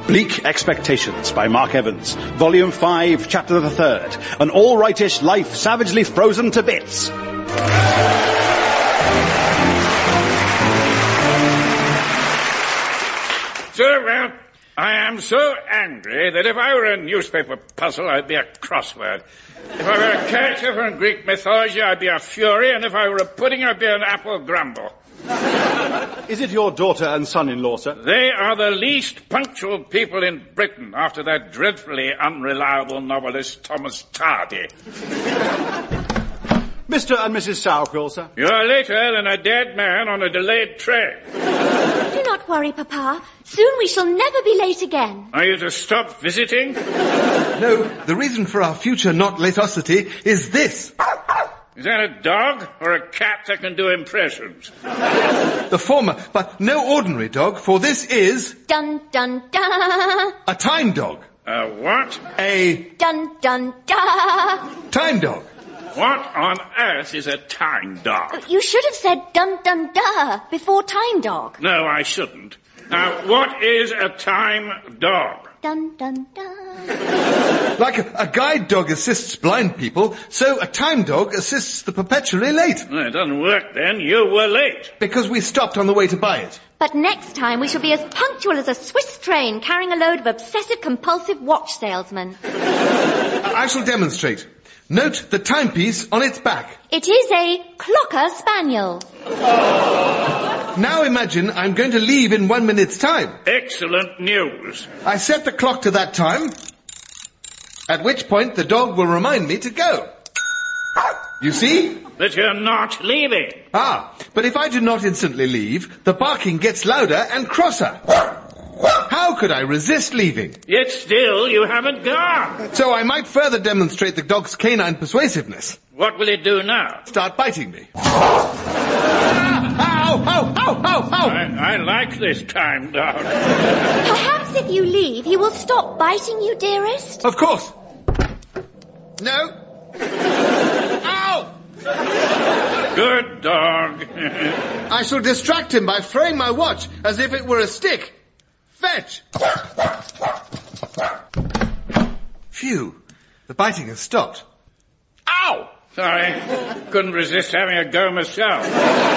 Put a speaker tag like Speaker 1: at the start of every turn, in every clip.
Speaker 1: Bleak Expectations by Mark Evans, Volume 5, Chapter the 3rd. An all-rightish life savagely frozen to bits.
Speaker 2: So, well, I am so angry that if I were a newspaper puzzle, I'd be a crossword. If I were a character from Greek mythology, I'd be a fury, and if I were a pudding, I'd be an apple grumble.
Speaker 1: Is it your daughter and son-in-law, sir?
Speaker 2: They are the least punctual people in Britain after that dreadfully unreliable novelist Thomas Tardy.
Speaker 1: Mr. and Mrs. Sourquill, sir?
Speaker 2: You're later than a dead man on a delayed train.
Speaker 3: Do not worry, Papa. Soon we shall never be late again.
Speaker 2: Are you to stop visiting?
Speaker 4: No, the reason for our future not latosity is this.
Speaker 2: Is that a dog or a cat that can do impressions?
Speaker 4: The former, but no ordinary dog, for this is...
Speaker 3: Dun, dun, dun.
Speaker 4: A time dog.
Speaker 2: A what?
Speaker 4: A...
Speaker 3: Dun, dun, dun.
Speaker 4: Time dog.
Speaker 2: What on earth is a time dog?
Speaker 3: You should have said dun, dun, da before time dog.
Speaker 2: No, I shouldn't. Now, what is a time dog?
Speaker 3: Dun, dun, dun.
Speaker 4: Like a guide dog assists blind people, so a time dog assists the perpetually late.
Speaker 2: Well, it doesn't work then. You were late.
Speaker 4: Because we stopped on the way to buy it.
Speaker 3: But next time we shall be as punctual as a Swiss train carrying a load of obsessive-compulsive watch salesmen.
Speaker 4: I shall demonstrate. Note the timepiece on its back.
Speaker 3: It is a Clocker Spaniel.
Speaker 4: Now imagine I'm going to leave in 1 minute's time.
Speaker 2: Excellent news.
Speaker 4: I set the clock to that time, at which point the dog will remind me to go. You see?
Speaker 2: That you're not leaving.
Speaker 4: Ah, but if I do not instantly leave, the barking gets louder and crosser. How could I resist leaving?
Speaker 2: Yet still you haven't gone.
Speaker 4: So I might further demonstrate the dog's canine persuasiveness.
Speaker 2: What will it do now?
Speaker 4: Start biting me. Ow, ow, ow, ow, ow.
Speaker 2: I like this time dog.
Speaker 3: Perhaps if you leave, he will stop biting you, dearest.
Speaker 4: Of course. No. Ow!
Speaker 2: Good dog.
Speaker 4: I shall distract him by throwing my watch as if it were a stick. Fetch! Phew. The biting has stopped.
Speaker 2: Ow! Sorry. Couldn't resist having a go myself.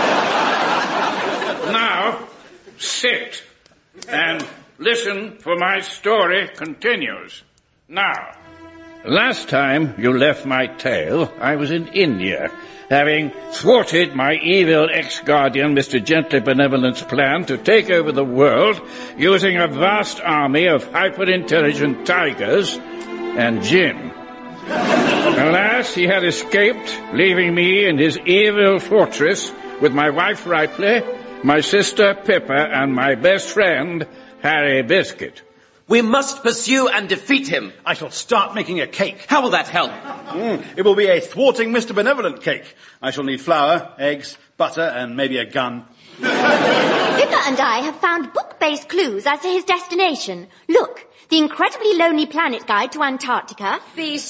Speaker 2: Now, sit and listen for my story continues. Now, last time you left my tale, I was in India, having thwarted my evil ex-guardian, Mr. Gently Benevolent's plan to take over the world using a vast army of hyper-intelligent tigers and jinn. Alas, he had escaped, leaving me in his evil fortress with my wife Ripley, my sister Pippa, and my best friend, Harry Biscuit.
Speaker 5: We must pursue and defeat him.
Speaker 1: I shall start making a cake.
Speaker 5: How will that help?
Speaker 1: It will be a thwarting Mr. Benevolent cake. I shall need flour, eggs, butter, and maybe a gun.
Speaker 3: Pippa and I have found book-based clues as to his destination. Look, The Incredibly Lonely Planet Guide to Antarctica.